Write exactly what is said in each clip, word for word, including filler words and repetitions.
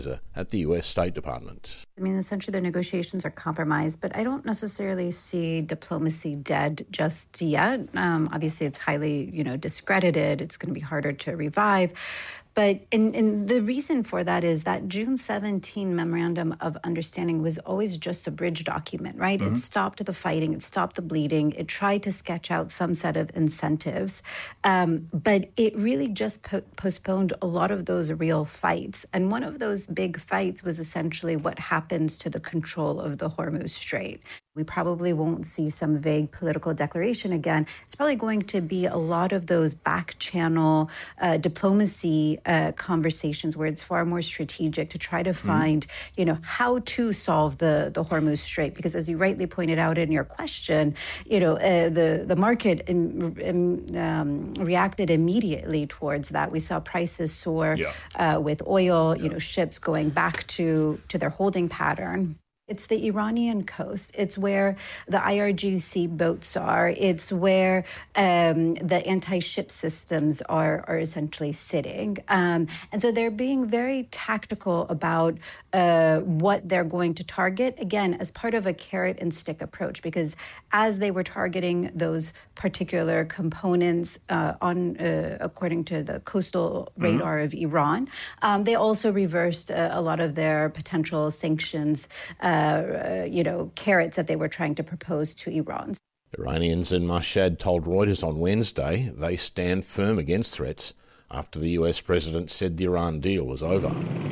at the U S State Department. I mean, essentially, the negotiations are compromised, but I don't necessarily see diplomacy dead just yet. Um, obviously, it's highly, you know, discredited. It's going to be harder to revive. But in, in the reason for that is that June seventeenth Memorandum of Understanding was always just a bridge document, right? Mm-hmm. It stopped the fighting. It stopped the bleeding. It tried to sketch out some set of incentives. Um, but it really just po- postponed a lot of those real fights. And one of those big fights was essentially what happens to the control of the Hormuz Strait. We probably won't see some vague political declaration again. It's probably going to be a lot of those back channel uh, diplomacy uh, conversations where it's far more strategic to try to find, mm-hmm. you know, how to solve the, the Hormuz Strait. Because as you rightly pointed out in your question, you know, uh, the, the market in, in, um, reacted immediately towards that. We saw prices soar yeah. uh, with oil, yeah. you know, ships going back to, to their holding pattern. It's the Iranian coast. It's where the I R G C boats are. It's where um, the anti-ship systems are, are essentially sitting. Um, and so they're being very tactical about uh, what they're going to target, again, as part of a carrot and stick approach, because as they were targeting those particular components uh, on, uh, according to the coastal radar mm-hmm. of Iran, um, they also reversed uh, a lot of their potential sanctions uh, Uh, you know, carrots that they were trying to propose to Iran. Iranians in Mashhad told Reuters on Wednesday they stand firm against threats after the U S president said the Iran deal was over.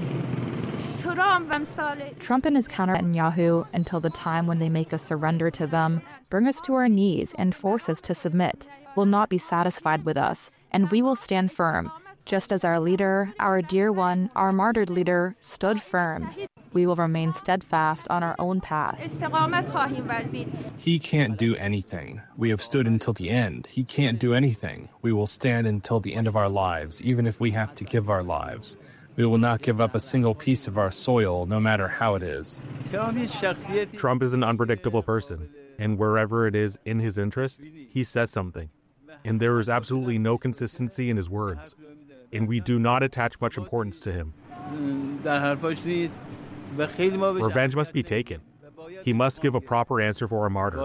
Trump and his counter Netanyahu, until the time when they make us surrender to them, bring us to our knees and force us to submit, will not be satisfied with us, and we will stand firm, just as our leader, our dear one, our martyred leader, stood firm. We will remain steadfast on our own path. He can't do anything. We have stood until the end. He can't do anything. We will stand until the end of our lives, even if we have to give our lives. We will not give up a single piece of our soil, no matter how it is. Trump is an unpredictable person, and wherever it is in his interest, he says something. And there is absolutely no consistency in his words. And we do not attach much importance to him. Revenge must be taken. He must give a proper answer for our martyr.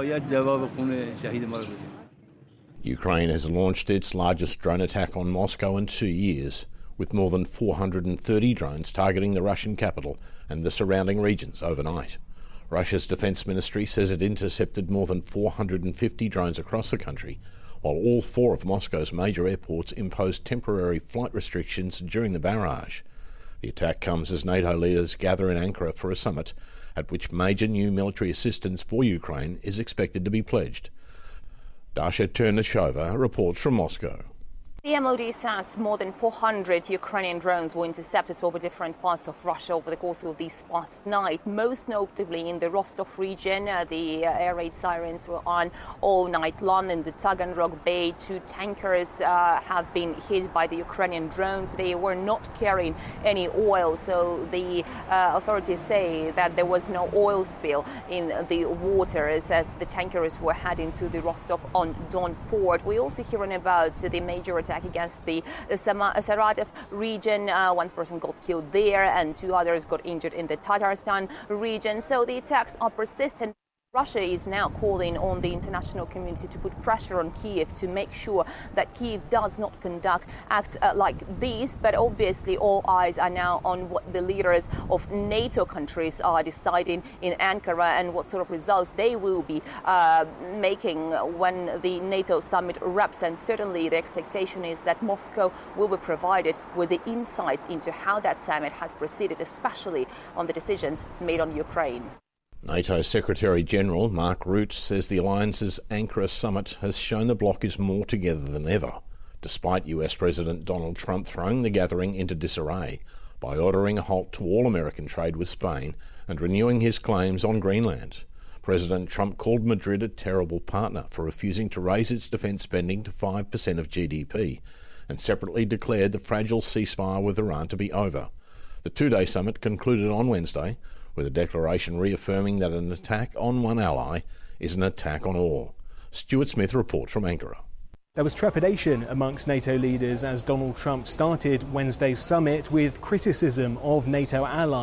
Ukraine has launched its largest drone attack on Moscow in two years, with more than four hundred thirty drones targeting the Russian capital and the surrounding regions overnight. Russia's defense ministry says it intercepted more than four hundred fifty drones across the country, while all four of Moscow's major airports imposed temporary flight restrictions during the barrage. The attack comes as NATO leaders gather in Ankara for a summit at which major new military assistance for Ukraine is expected to be pledged. Dasha Ternashova reports from Moscow. The M O D says more than four hundred Ukrainian drones were intercepted over different parts of Russia over the course of this past night, most notably in the Rostov region. Uh, the uh, air raid sirens were on all night long. In the Taganrog Bay, two tankers uh, have been hit by the Ukrainian drones. They were not carrying any oil, so the uh, authorities say that there was no oil spill in the waters as the tankers were heading to the Rostov-on-Don port. We're also hearing about the major attack against the Saratov region. Uh, one person got killed there and two others got injured in the Tatarstan region. So the attacks are persistent. Russia is now calling on the international community to put pressure on Kyiv to make sure that Kyiv does not conduct acts uh, like these. But obviously all eyes are now on what the leaders of NATO countries are deciding in Ankara and what sort of results they will be uh, making when the NATO summit wraps. And certainly the expectation is that Moscow will be provided with the insights into how that summit has proceeded, especially on the decisions made on Ukraine. NATO Secretary-General Mark Rutte says the alliance's Ankara summit has shown the bloc is more together than ever, despite U S President Donald Trump throwing the gathering into disarray by ordering a halt to all American trade with Spain and renewing his claims on Greenland. President Trump called Madrid a terrible partner for refusing to raise its defence spending to five percent of G D P and separately declared the fragile ceasefire with Iran to be over. The two-day summit concluded on Wednesday with a declaration reaffirming that an attack on one ally is an attack on all. Stuart Smith reports from Ankara. There was trepidation amongst NATO leaders as Donald Trump started Wednesday's summit with criticism of NATO allies.